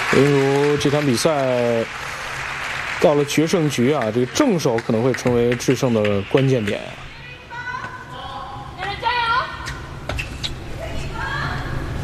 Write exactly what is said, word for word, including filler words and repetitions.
例如这场比赛到了决胜局啊，这个正手可能会成为制胜的关键点。